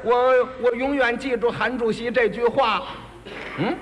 我永远记住韩主席这句话。嗯，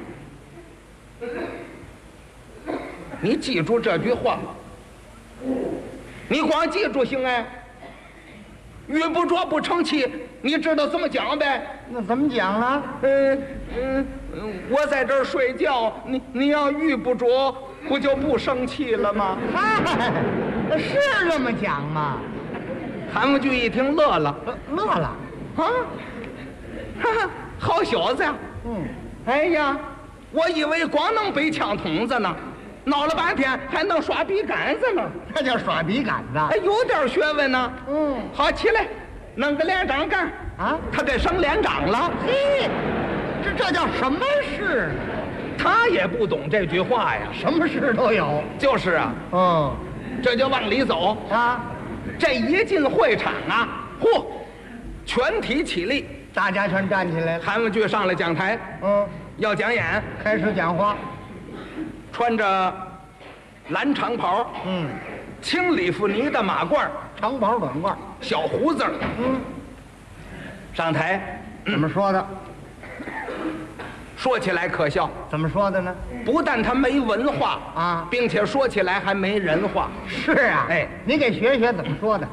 你记住这句话，你光记住行哎。玉不琢不成器，你知道怎么讲呗？ 那怎么讲啊？ 我在这儿睡觉，你要玉不琢，不就不生气了吗？ 嗨，是这么讲吗？ 韩文俊一听乐了， 乐了， 啊，哈哈，好小子呀！哎呀，我以为光能背枪筒子呢，闹了半天还能耍笔杆子呢。 这叫耍笔杆子。 哎，有点学问呢。好，起来，弄个连长干啊！ 他给升连长了。 嘿，这叫什么事？ 他也不懂这句话呀。 什么事都有。 就是啊。这就往里走啊。 这一进会场啊，嚯，全体起立， 大家全站起来了。 韩文俊上了讲台，要讲演， 开始讲话。 穿着蓝长袍，青里弗尼的马褂， 长袍短褂， 小胡子，上台怎么说的？ 说起来可笑， 怎么说的呢？ 不但他没文化啊， 并且说起来还没人话。 是啊， 哎， 你给学学怎么说的。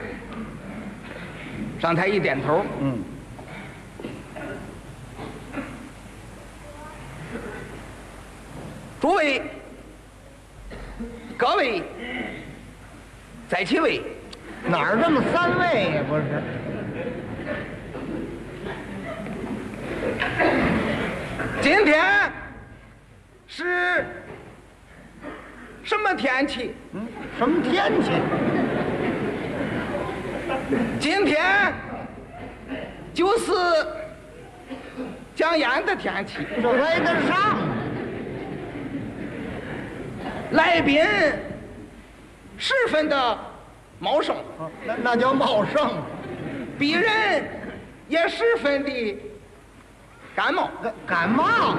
上台一点头，诸位、各位，在其位。 哪儿这么三位呀？不是。 今天是什么天气？ 什么天气？ 今天就是讲演的天气。 这来得上。 来宾十分的茂盛， 那叫茂盛。 鄙人也十分的感冒。 感冒。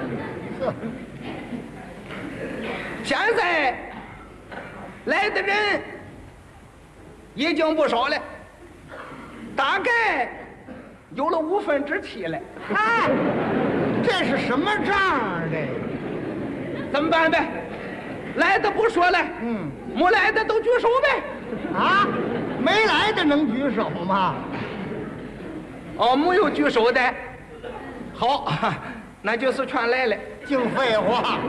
现在来的人已经不少了，大概有了7/5了。 哎，这是什么账啊？这怎么办呗？来的不说了，没来的都举手呗。 啊，没来的能举手吗？ 哦，没有举手的。好，那就是全来了。 净废话。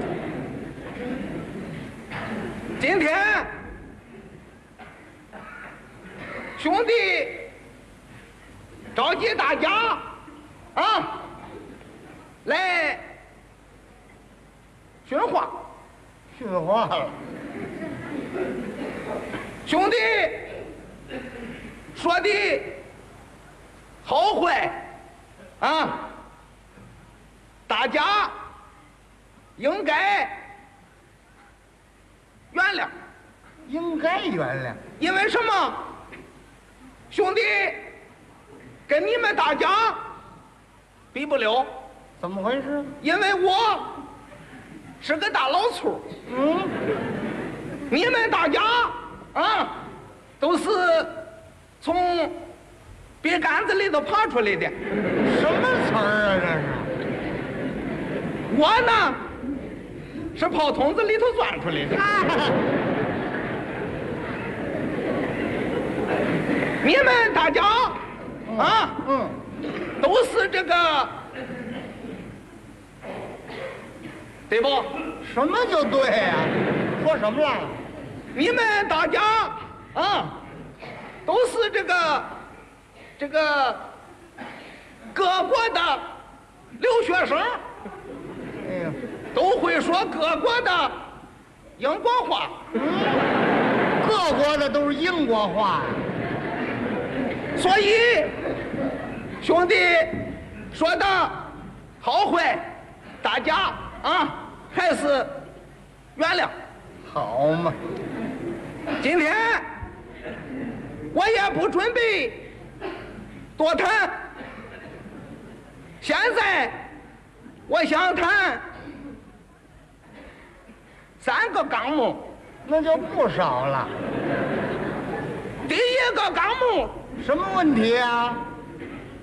今天兄弟召集大家啊，来训话。 训话了。 兄弟说的好坏啊，大家应该原谅。 应该原谅。 因为什么？兄弟跟你们大家比不了。 怎么回事？ 因为我是个大老粗。你们大家啊，都是从笔杆子里头爬出来的。 什么词儿啊？这是。 我呢是炮筒子里头钻出来的。你们大家啊，都是这个，对不？ 什么就对呀？说什么了？ 你们大家啊，都是这个各国的留学生。 哎呀， 都会说各国的英国话。 各国的都是英国话呀。 所以兄弟说的好坏，大家啊还是原谅。 好嘛， 今天我也不准备多谈，现在我想谈3个纲目。 那就不少了。 第一个纲目， 什么问题啊？